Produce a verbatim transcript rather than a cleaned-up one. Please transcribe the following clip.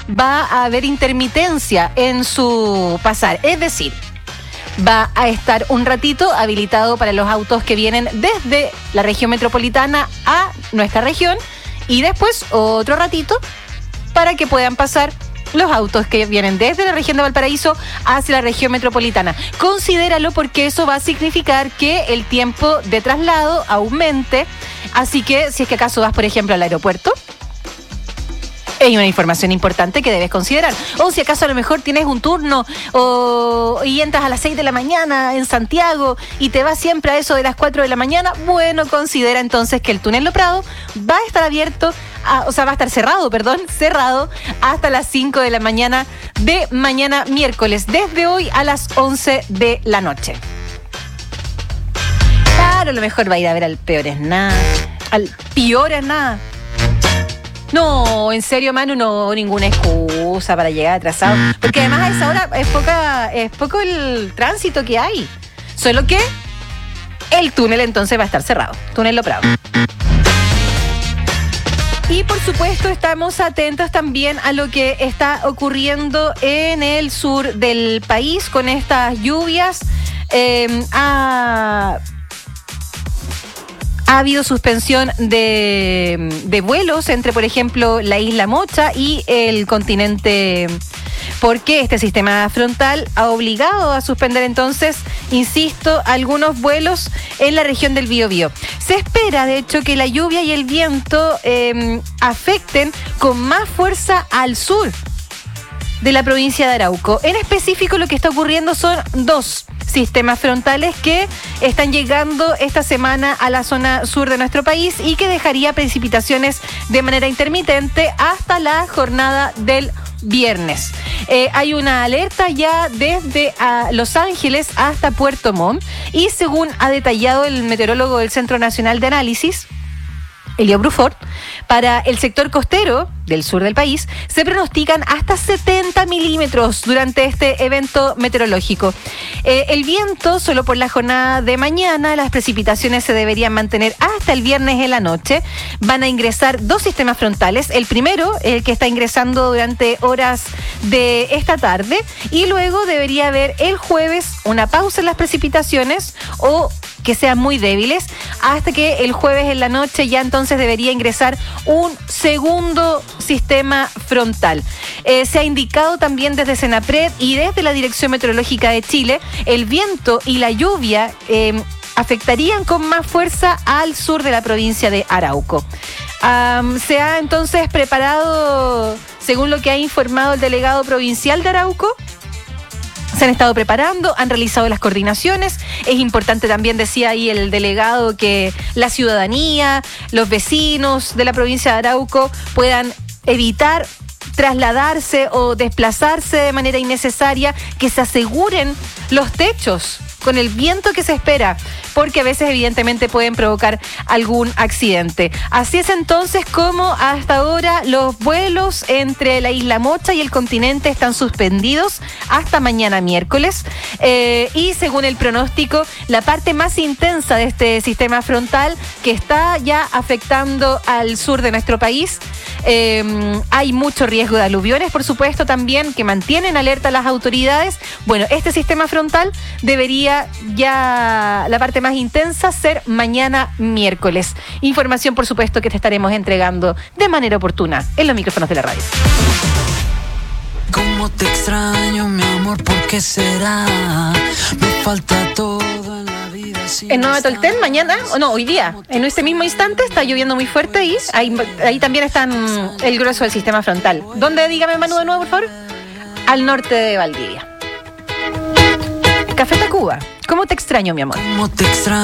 va a haber intermitencia en su pasar. Es decir, va a estar un ratito habilitado para los autos que vienen desde la región metropolitana a nuestra región y después otro ratito para que puedan pasar los autos que vienen desde la región de Valparaíso hacia la región metropolitana. Considéralo porque eso va a significar que el tiempo de traslado aumente. Así que si es que acaso vas, por ejemplo, al aeropuerto, hay una información importante que debes considerar. O si acaso a lo mejor tienes un turno o, y entras a las seis de la mañana en Santiago y te vas siempre a eso de las cuatro de la mañana, bueno, considera entonces que el túnel Lo Prado va a estar abierto, a, o sea, va a estar cerrado, perdón, cerrado hasta las cinco de la mañana de mañana miércoles, desde hoy a las once de la noche. Claro, a lo mejor va a ir a ver al peor es nada, al peor es nada. No, en serio, Manu, no ninguna excusa para llegar atrasado. Porque además a esa hora es poca, es poco el tránsito que hay. Solo que el túnel entonces va a estar cerrado. Túnel Lo Prado. Y por supuesto estamos atentos también a lo que está ocurriendo en el sur del país con estas lluvias. Eh, a... Ha habido suspensión de, de vuelos entre, por ejemplo, la isla Mocha y el continente, porque este sistema frontal ha obligado a suspender entonces, insisto, algunos vuelos en la región del Biobío. Se espera, de hecho, que la lluvia y el viento eh, afecten con más fuerza al sur de la provincia de Arauco. En específico, lo que está ocurriendo son dos sistemas frontales que están llegando esta semana a la zona sur de nuestro país y que dejaría precipitaciones de manera intermitente hasta la jornada del viernes. Eh, hay una alerta ya desde a Los Ángeles hasta Puerto Montt y según ha detallado el meteorólogo del Centro Nacional de Análisis, Elio Brufort, para el sector costero del sur del país se pronostican hasta setenta milímetros durante este evento meteorológico. Eh, el viento, solo por la jornada de mañana, las precipitaciones se deberían mantener hasta el viernes en la noche. Van a ingresar dos sistemas frontales. El primero, el que está ingresando durante horas de esta tarde, y luego debería haber el jueves una pausa en las precipitaciones o que sean muy débiles, hasta que el jueves en la noche ya entonces debería ingresar un segundo sistema frontal. Eh, se ha indicado también desde Senapred y desde la Dirección Meteorológica de Chile, el viento y la lluvia eh, afectarían con más fuerza al sur de la provincia de Arauco. Um, se ha entonces preparado, según lo que ha informado el delegado provincial de Arauco, se han estado preparando, han realizado las coordinaciones. Es importante también, decía ahí el delegado, que la ciudadanía, los vecinos de la provincia de Arauco puedan evitar trasladarse o desplazarse de manera innecesaria, que se aseguren los techos con el viento que se espera, porque a veces evidentemente pueden provocar algún accidente. Así es entonces como hasta ahora los vuelos entre la isla Mocha y el continente están suspendidos hasta mañana miércoles, eh, y según el pronóstico, la parte más intensa de este sistema frontal que está ya afectando al sur de nuestro país, eh, hay mucho riesgo de aluviones, por supuesto, también, que mantienen alerta a las autoridades. Bueno, este sistema frontal debería ya, la parte más intensa, ser mañana miércoles. Información, por supuesto, que te estaremos entregando de manera oportuna en los micrófonos de la radio. ¿Cómo te extraño, mi amor? ¿Por qué será? Me falta todo en la vida. En Nueva Tolten, mañana, o no, hoy día, en ese mismo instante, está lloviendo muy fuerte y ahí, ahí también están el grueso del sistema frontal. ¿Dónde? Dígame, Manu, de nuevo, por favor. Al norte de Valdivia. Café Tacuba. ¿Cómo te extraño, mi amor? ¿Cómo te extraño?